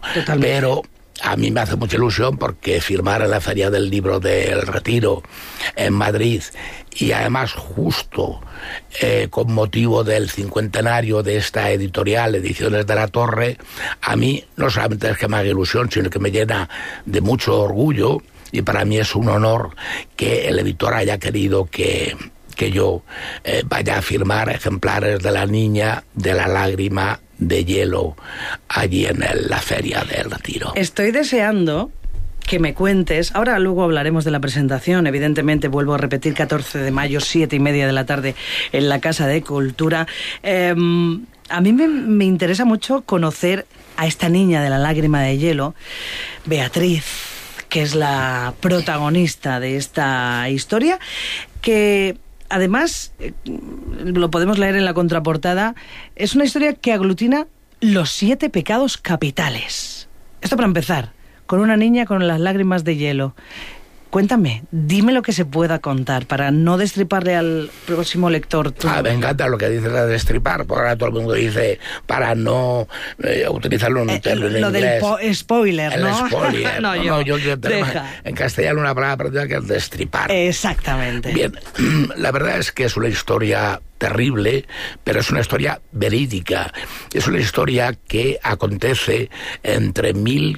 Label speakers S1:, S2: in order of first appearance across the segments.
S1: Totalmente.
S2: Pero a mí me hace mucha ilusión porque firmar en la Feria del Libro del Retiro en Madrid, y además justo con motivo del 50º de esta editorial, Ediciones de la Torre, a mí no solamente es que me haga ilusión, sino que me llena de mucho orgullo, y para mí es un honor que el editor haya querido que yo vaya a firmar ejemplares de La Niña de la Lágrima de Hielo allí en la Feria del Retiro.
S1: Estoy deseando que me cuentes, ahora luego hablaremos de la presentación, evidentemente vuelvo a repetir, 14 de mayo, 7:30 de la tarde en la Casa de Cultura. A mí me interesa mucho conocer a esta niña de la lágrima de hielo, Beatriz, que es la protagonista de esta historia, que además, lo podemos leer en la contraportada, es una historia que aglutina los 7 pecados capitales. Esto para empezar, con una niña con las lágrimas de hielo. Cuéntame, dime lo que se pueda contar para no destriparle al próximo lector.
S2: Me encanta lo que dices de destripar, porque ahora todo el mundo dice para no utilizarlo en un término en inglés.
S1: Lo del spoiler, ¿no?
S2: El spoiler.
S1: No,
S2: yo tenemos en castellano una palabra perdida que es destripar.
S1: Exactamente.
S2: Bien, la verdad es que es una historia terrible, pero es una historia verídica. Es una historia que acontece entre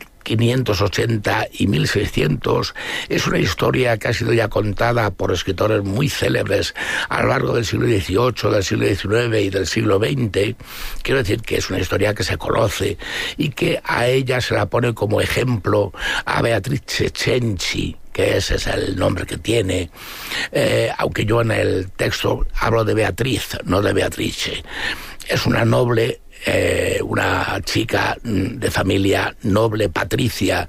S2: 1580 y 1600. Es una historia que ha sido ya contada por escritores muy célebres a lo largo del siglo XVIII, del siglo XIX y del siglo XX. Quiero decir que es una historia que se conoce y que a ella se la pone como ejemplo a Beatrice Cenci, que ese es el nombre que tiene, aunque yo en el texto hablo de Beatriz, no de Beatrice. Es una noble, una chica de familia noble, patricia,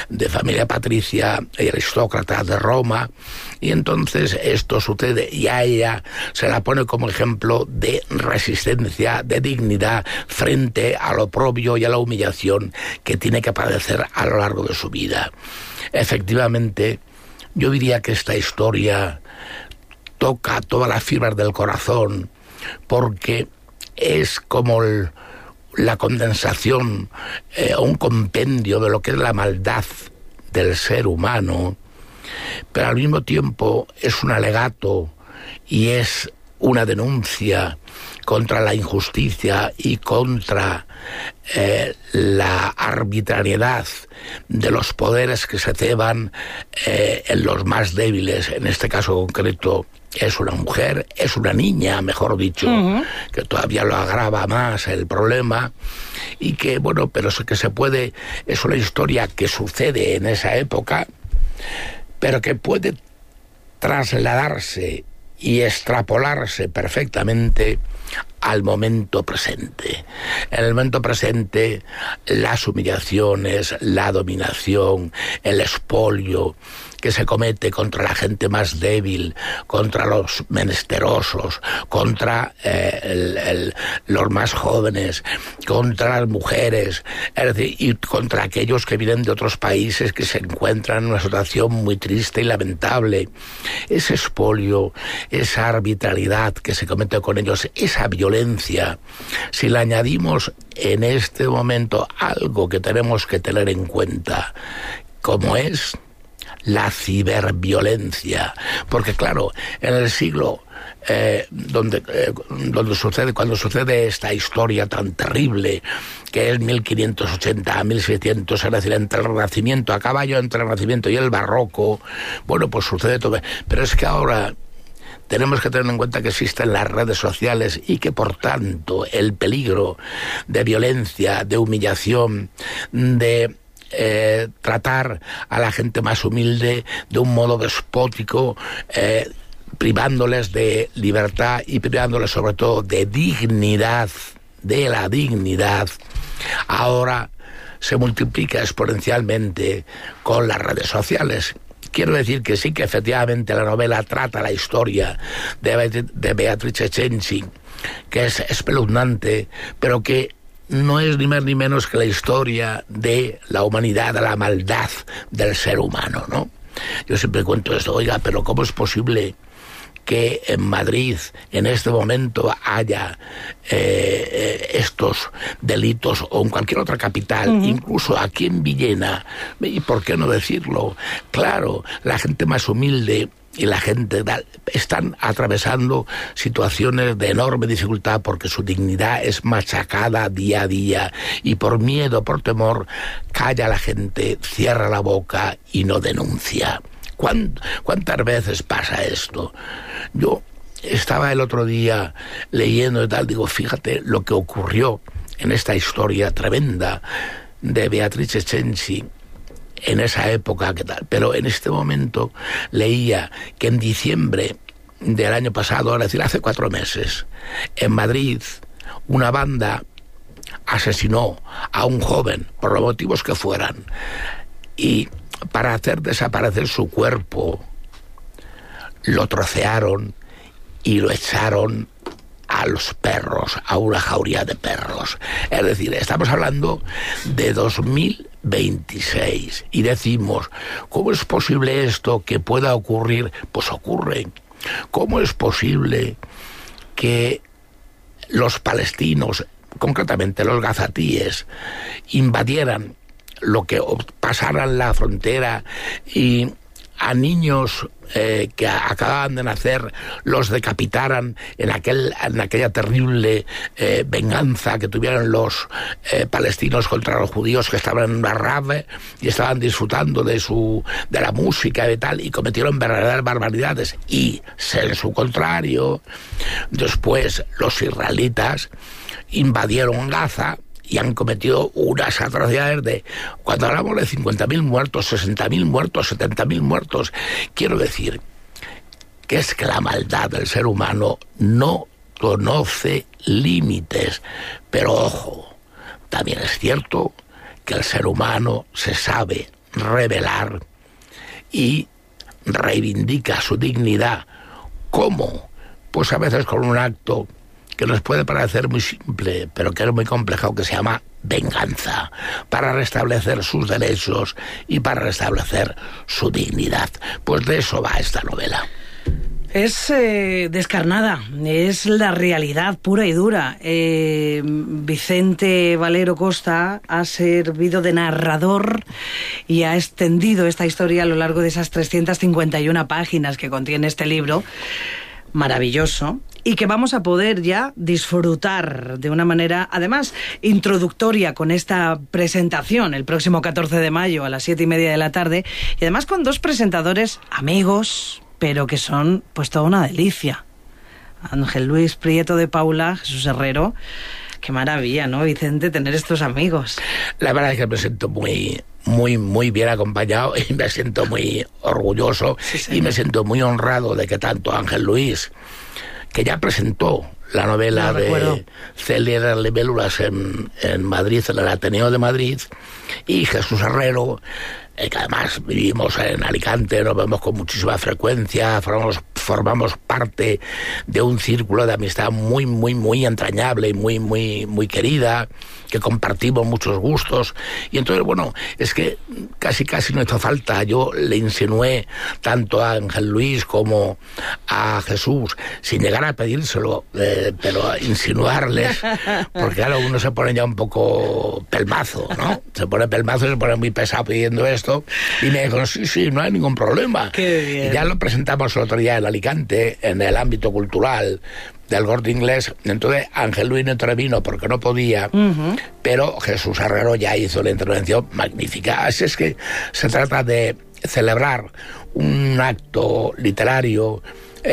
S2: y aristócrata de Roma, y entonces esto sucede y a ella se la pone como ejemplo de resistencia, de dignidad frente al oprobio y a la humillación que tiene que padecer a lo largo de su vida. Efectivamente, yo diría que esta historia toca todas las fibras del corazón, porque es como la condensación o un compendio de lo que es la maldad del ser humano, pero al mismo tiempo es un alegato y es una denuncia contra la injusticia y contra la arbitrariedad de los poderes que se ceban en los más débiles. En este caso concreto es una mujer, es una niña, mejor dicho, que todavía lo agrava más el problema, y que, bueno, pero eso que se puede, es una historia que sucede en esa época, pero que puede trasladarse y extrapolarse perfectamente al momento presente. En el momento presente, las humillaciones, la dominación, el expolio que se comete contra la gente más débil, contra los menesterosos, contra los más jóvenes, contra las mujeres, es decir, y contra aquellos que vienen de otros países que se encuentran en una situación muy triste y lamentable. Ese expolio, esa arbitrariedad que se comete con ellos, esa violencia, si le añadimos en este momento algo que tenemos que tener en cuenta, como es la ciberviolencia, porque claro, en el siglo cuando sucede esta historia tan terrible, que es 1580 a 1600, es decir, entre el Renacimiento, a caballo entre el Renacimiento y el Barroco, bueno, pues sucede todo, pero es que ahora tenemos que tener en cuenta que existen las redes sociales y que, por tanto, el peligro de violencia, de humillación, de tratar a la gente más humilde de un modo despótico, privándoles de libertad y privándoles sobre todo de dignidad, de la dignidad, ahora se multiplica exponencialmente con las redes sociales. Quiero decir que sí, que efectivamente la novela trata la historia de Beatrice Cenci, que es espeluznante, pero que no es ni más ni menos que la historia de la humanidad, de la maldad del ser humano, ¿no? Yo siempre cuento esto, oiga, pero ¿cómo es posible que en Madrid en este momento haya estos delitos, o en cualquier otra capital, incluso aquí en Villena, y por qué no decirlo, claro, la gente más humilde y la gente están atravesando situaciones de enorme dificultad porque su dignidad es machacada día a día, y por miedo, por temor, calla la gente, cierra la boca y no denuncia. ¿Cuántas veces pasa esto? Yo estaba el otro día leyendo y tal, digo, fíjate lo que ocurrió en esta historia tremenda de Beatrice Cenci en esa época, ¿qué tal? Pero en este momento leía que en diciembre del año pasado, es decir, hace 4 meses, en Madrid, una banda asesinó a un joven, por los motivos que fueran, y para hacer desaparecer su cuerpo, lo trocearon y lo echaron a los perros, a una jauría de perros. Es decir, estamos hablando de 2026 y decimos, ¿cómo es posible esto que pueda ocurrir? Pues ocurre. ¿Cómo es posible que los palestinos, concretamente los gazatíes, invadieran lo que pasaran la frontera y a niños que acababan de nacer los decapitaran en aquella terrible venganza que tuvieron los palestinos contra los judíos que estaban en una rave y estaban disfrutando de la música y tal, y cometieron verdaderas barbaridades? Y en su contrario, después los israelitas invadieron Gaza y han cometido unas atrocidades de, cuando hablamos de 50.000 muertos, 60.000 muertos, 70.000 muertos, quiero decir que es que la maldad del ser humano no conoce límites. Pero ojo, también es cierto que el ser humano se sabe rebelar y reivindica su dignidad. ¿Cómo? Pues a veces con un acto que nos puede parecer muy simple, pero que es muy complejo, que se llama venganza, para restablecer sus derechos y para restablecer su dignidad. Pues de eso va esta novela.
S1: Es descarnada, es la realidad pura y dura. Vicente Valero Costa ha servido de narrador y ha extendido esta historia a lo largo de esas 351 páginas que contiene este libro maravilloso, y que vamos a poder ya disfrutar de una manera, además, introductoria, con esta presentación el próximo 14 de mayo a las 7:30 de la tarde, y además con 2 presentadores amigos, pero que son pues toda una delicia. Ángel Luis Prieto de Paula, Jesús Herrero. Qué maravilla, ¿no, Vicente, tener estos amigos? La verdad es que me siento muy bien acompañado y me siento muy orgulloso, y me siento muy honrado de que tanto Ángel Luis, que ya presentó la novela de Celia de las Libélulas en Madrid, en el Ateneo de Madrid, y Jesús Herrero, que además vivimos en Alicante, nos vemos con muchísima frecuencia, formamos parte de un círculo de amistad muy entrañable y muy querida, que compartimos muchos gustos. Y entonces, bueno, es que casi no hizo falta. Yo le insinué tanto a Ángel Luis como a Jesús, sin llegar a pedírselo, pero a insinuarles, porque claro, uno se pone ya un poco pelmazo, ¿no? Se pone pelmazo y se pone muy pesado pidiendo esto, y me dijo, sí, no hay ningún problema. Qué bien. Y ya lo presentamos el otro día en Alicante, en el ámbito cultural del Corte Inglés. Entonces Ángel Luis no intervino porque no podía, pero Jesús Herrero ya hizo la intervención magnífica. Así es que se trata de celebrar un acto literario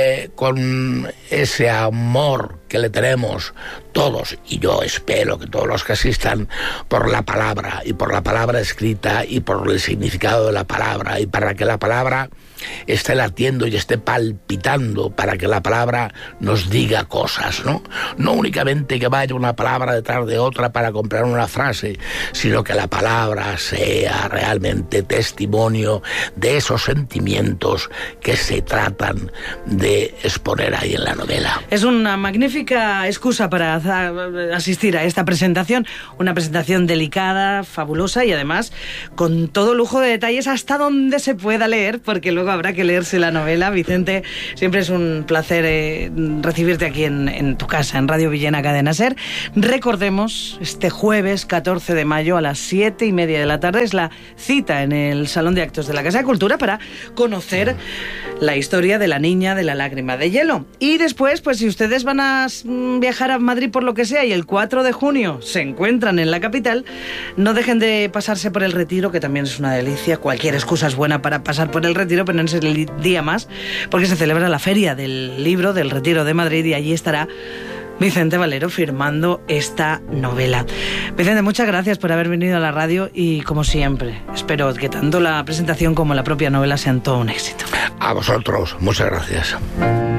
S1: con ese amor que le tenemos todos, y yo espero que todos los que asistan, por la palabra, y por la palabra escrita, y por el significado de la palabra, y para que la palabra esté latiendo y esté palpitando, para que la palabra nos diga cosas, ¿no? No únicamente que vaya una palabra detrás de otra para comprar una frase, sino que la palabra sea realmente testimonio de esos sentimientos que se tratan de exponer ahí en la novela. Es una magnífica excusa para asistir a esta presentación, una presentación delicada, fabulosa, y además con todo lujo de detalles hasta donde se pueda leer, porque luego luego habrá que leerse la novela. Vicente, siempre es un placer recibirte aquí en tu casa, en Radio Villena Cadena SER. Recordemos, este jueves 14 de mayo a las 7:30 de la tarde es la cita en el Salón de Actos de la Casa de Cultura para conocer la historia de la niña de la lágrima de hielo. Y después, pues si ustedes van a viajar a Madrid por lo que sea y el 4 de junio se encuentran en la capital, no dejen de pasarse por el Retiro, que también es una delicia. Cualquier excusa es buena para pasar por el Retiro, pero no es el día más, porque se celebra la Feria del Libro del Retiro de Madrid y allí estará Vicente Valero firmando esta novela. Vicente, muchas gracias por haber venido a la radio y, como siempre, espero que tanto la presentación como la propia novela sean todo un éxito.
S2: A vosotros, muchas gracias.